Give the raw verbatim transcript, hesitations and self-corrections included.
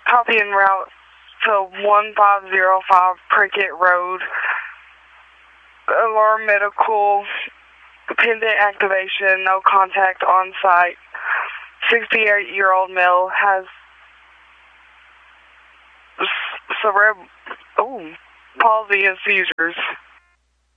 Copy en route to one five zero five Prickett Road. Alarm medical. Pendant activation. No contact on site. sixty-eight-year-old male has cerebral oh, palsy and seizures.